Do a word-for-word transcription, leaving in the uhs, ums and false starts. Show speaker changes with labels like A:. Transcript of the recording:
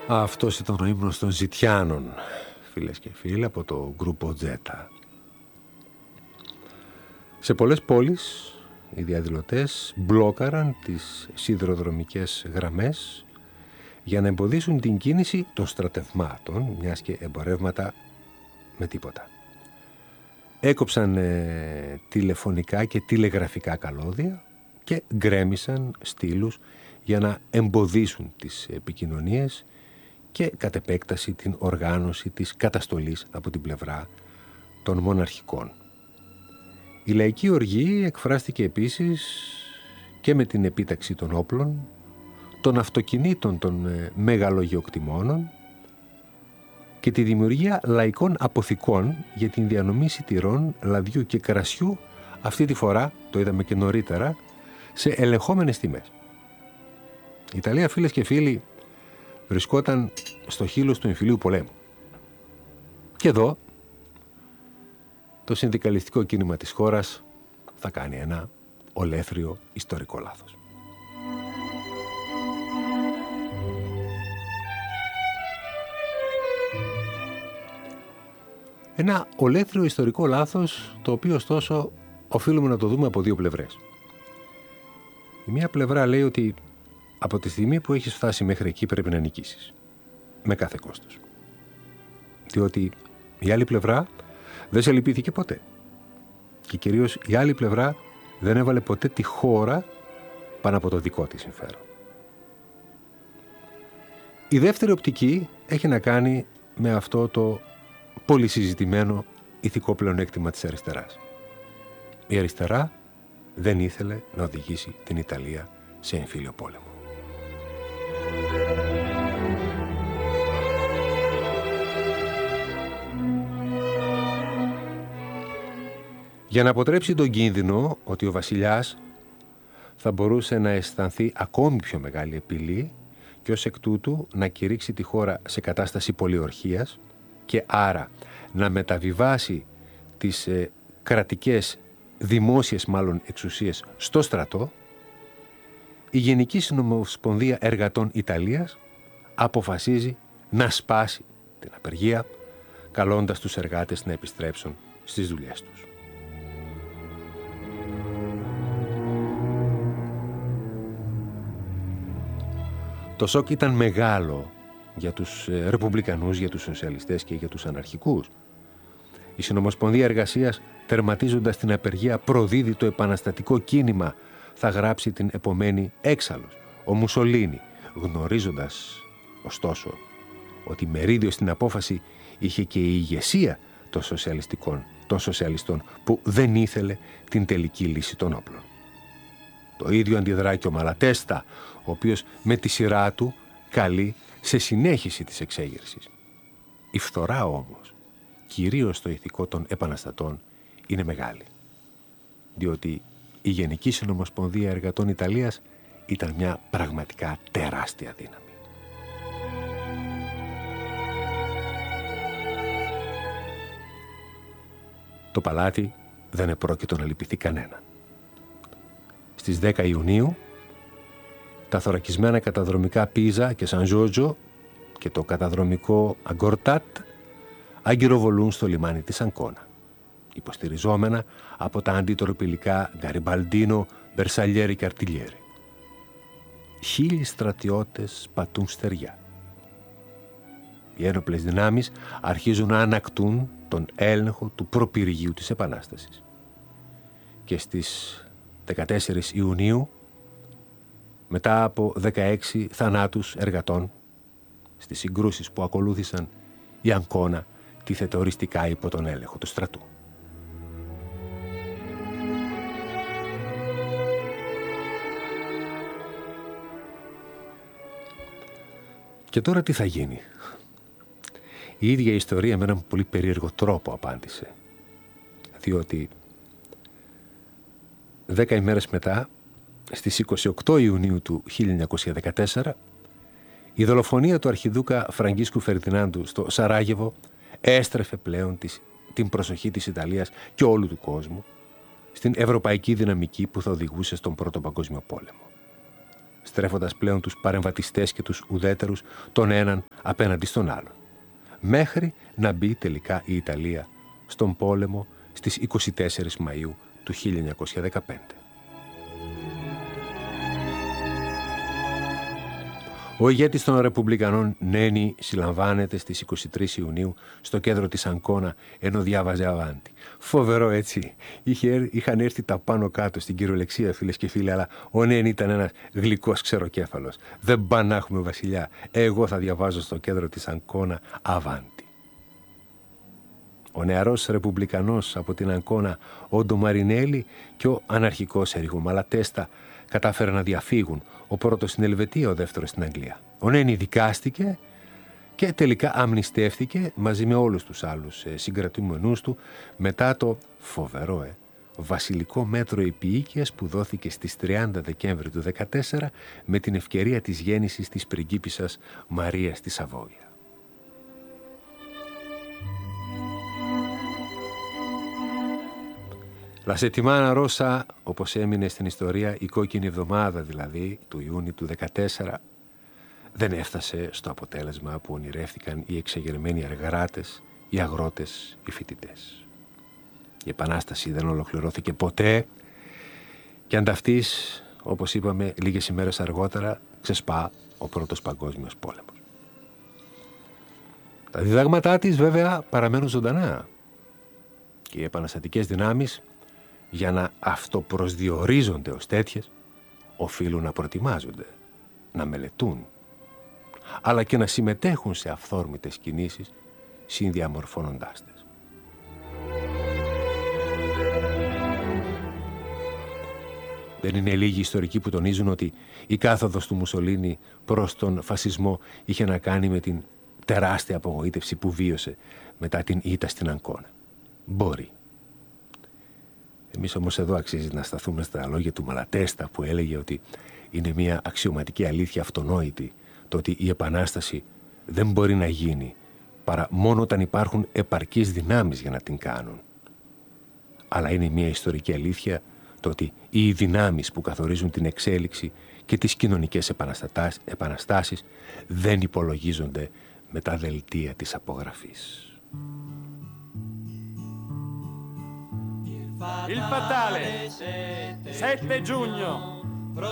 A: Αυτός ήταν ο ύμνος των Ζητιάνων, φίλες και φίλοι, από το γκρουπο Τζέτα. Σε πολλές πόλεις οι διαδηλωτές μπλόκαραν τις σιδηροδρομικές γραμμές για να εμποδίσουν την κίνηση των στρατευμάτων, μιας και εμπορεύματα με τίποτα. Έκοψαν ε, τηλεφωνικά και τηλεγραφικά καλώδια και γκρέμισαν στήλους για να εμποδίσουν τις επικοινωνίες και κατ' επέκταση την οργάνωση της καταστολής από την πλευρά των μοναρχικών. Η λαϊκή οργή εκφράστηκε επίσης και με την επίταξη των όπλων, των αυτοκινήτων των ε, μεγαλογεοκτημόνων και τη δημιουργία λαϊκών αποθηκών για την διανομή σιτηρών, λαδιού και κρασιού, αυτή τη φορά, το είδαμε και νωρίτερα, σε ελεγχόμενες τιμές. Η Ιταλία, φίλες και φίλοι, βρισκόταν στο χείλος του εμφυλίου πολέμου. Και εδώ το συνδικαλιστικό κίνημα της χώρας θα κάνει ένα ολέθριο ιστορικό λάθος. Ένα ολέθριο ιστορικό λάθος, το οποίο ωστόσο οφείλουμε να το δούμε από δύο πλευρές. Η μία πλευρά λέει ότι από τη στιγμή που έχεις φτάσει μέχρι εκεί πρέπει να νικήσεις. Με κάθε κόστος. Διότι η άλλη πλευρά δεν σε λυπήθηκε ποτέ. Και κυρίως η άλλη πλευρά δεν έβαλε ποτέ τη χώρα πάνω από το δικό της συμφέρον. Η δεύτερη οπτική έχει να κάνει με αυτό το πολυσυζητημένο ηθικό πλεονέκτημα της αριστεράς. Η αριστερά δεν ήθελε να οδηγήσει την Ιταλία σε εμφύλιο πόλεμο. Για να αποτρέψει τον κίνδυνο ότι ο βασιλιάς θα μπορούσε να αισθανθεί ακόμη πιο μεγάλη απειλή και ως εκ τούτου να κηρύξει τη χώρα σε κατάσταση πολιορχίας και άρα να μεταβιβάσει τις ε, κρατικές, δημόσιες μάλλον εξουσίες στο στρατό, η Γενική Συνομοσπονδία Εργατών Ιταλίας αποφασίζει να σπάσει την απεργία, καλώντας τους εργάτες να επιστρέψουν στις δουλειές τους. Το σοκ ήταν μεγάλο για τους ρεπουμπλικανούς, για τους σοσιαλιστές και για τους αναρχικούς. Η Συνομοσπονδία Εργασίας, τερματίζοντας την απεργία, προδίδει το επαναστατικό κίνημα, θα γράψει την επομένη έξαλλος. Ο Μουσολίνι, γνωρίζοντας ωστόσο ότι μερίδιο στην απόφαση είχε και η ηγεσία των σοσιαλιστικών, των σοσιαλιστών, που δεν ήθελε την τελική λύση των όπλων. Το ίδιο αντιδρά και ο Μαλατέστα, ο οποίος με τη σειρά του καλεί σε συνέχιση της εξέγερσης. Η φθορά όμως, κυρίως στο ηθικό των επαναστατών, είναι μεγάλη. Διότι η Γενική Συνομοσπονδία Εργατών Ιταλίας ήταν μια πραγματικά τεράστια δύναμη. Το παλάτι δεν επρόκειτο να λυπηθεί κανένα. Στις δέκα Ιουνίου, τα θωρακισμένα καταδρομικά Πίζα και Σαν Ζόρτζο και το καταδρομικό Αγκορτάτ αγκυροβολούν στο λιμάνι της Ανκόνα, υποστηριζόμενα από τα αντιτορπιλικά Γκαριμπαλντίνο, Μπερσαλιέρι και Αρτιλιέρι. Χίλιοι στρατιώτες πατούν στεριά. Οι ένοπλες δυνάμεις αρχίζουν να ανακτούν τον έλεγχο του προπυρηγείου της Επανάστασης. Και στις δεκατέσσερις Ιουνίου, μετά από δεκαέξι θανάτους εργατών, στις συγκρούσεις που ακολούθησαν, η Ανκόνα τίθεται οριστικά υπό τον έλεγχο του στρατού. Και τώρα τι θα γίνει? Η ίδια η ιστορία με έναν πολύ περίεργο τρόπο απάντησε. Διότι δέκα ημέρες μετά, στις είκοσι οκτώ Ιουνίου του χίλια εννιακόσια δεκατέσσερα, η δολοφονία του αρχιδούκα Φραγκίσκου Φερδινάντου στο Σαράγεβο έστρεφε πλέον της, την προσοχή της Ιταλίας και όλου του κόσμου στην ευρωπαϊκή δυναμική που θα οδηγούσε στον Πρώτο Παγκόσμιο Πόλεμο. στρέφοντας πλέον τους παρεμβατιστές και τους ουδέτερους τον έναν απέναντι στον άλλον. Μέχρι να μπει τελικά η Ιταλία στον πόλεμο στις είκοσι τέσσερις Μαΐου του χίλια εννιακόσια δεκαπέντε. Ο ηγέτης των Ρεπουμπλικανών Νένι συλλαμβάνεται στις είκοσι τρεις Ιουνίου στο κέντρο της Αγκώνα ενώ διάβαζε Αβάντι. Φοβερό, έτσι. Είχε, είχαν έρθει τα πάνω κάτω στην κυριολεξία, φίλες και φίλοι, αλλά ο Νένι ήταν ένας γλυκός ξεροκέφαλος. Δεν πάνε να έχουμε βασιλιά. Εγώ θα διαβάζω στο κέντρο της Αγκώνα Αβάντι. Ο νεαρός Ρεπουμπλικανός από την Αγκώνα, ο Ντομαρινέλη, και ο αναρχικός Ερίγο Μαλατέστα κατάφεραν να διαφύγουν, ο πρώτος στην Ελβετία, ο δεύτερος στην Αγγλία. Ο Νένι δικάστηκε και τελικά αμνηστεύθηκε μαζί με όλους τους άλλους συγκρατούμενούς του μετά το φοβερό ε, βασιλικό μέτρο επίοικιας που δόθηκε στις τριάντα Δεκέμβρη του χίλια εννιακόσια δεκατέσσερα με την ευκαιρία της γέννησης της πριγκίπισσας Μαρίας στη Σαβόια. La settimana rossa, όπως έμεινε στην ιστορία, η κόκκινη εβδομάδα δηλαδή του Ιούνιου του χίλια εννιακόσια δεκατέσσερα, δεν έφτασε στο αποτέλεσμα που ονειρεύτηκαν οι εξεγερμένοι εργάτες, οι αγρότες, οι φοιτητές. Η Επανάσταση δεν ολοκληρώθηκε ποτέ και ανταυτής, όπως είπαμε λίγες ημέρες αργότερα, ξεσπά ο Πρώτος Παγκόσμιος Πόλεμος. Τα διδάγματά της βέβαια παραμένουν ζωντανά και οι επαναστατικές δυνάμεις, για να αυτοπροσδιορίζονται ως τέτοιες, οφείλουν να προετοιμάζονται, να μελετούν, αλλά και να συμμετέχουν σε αυθόρμητες κινήσεις, συνδιαμορφώνοντάς τες. Δεν είναι λίγοι ιστορικοί που τονίζουν ότι η κάθοδος του Μουσολίνι προς τον φασισμό είχε να κάνει με την τεράστια απογοήτευση που βίωσε μετά την ήττα στην Αγκώνα. Μπορεί. Εμείς όμως εδώ αξίζει να σταθούμε στα λόγια του Μαλατέστα που έλεγε ότι είναι μια αξιωματική αλήθεια αυτονόητη το ότι η Επανάσταση δεν μπορεί να γίνει παρά μόνο όταν υπάρχουν επαρκείς δυνάμεις για να την κάνουν. Αλλά είναι μια ιστορική αλήθεια το ότι οι δυνάμεις που καθορίζουν την εξέλιξη και τις κοινωνικές επαναστάσεις δεν υπολογίζονται με τα δελτία της απογραφής.
B: Il fatale sette giugno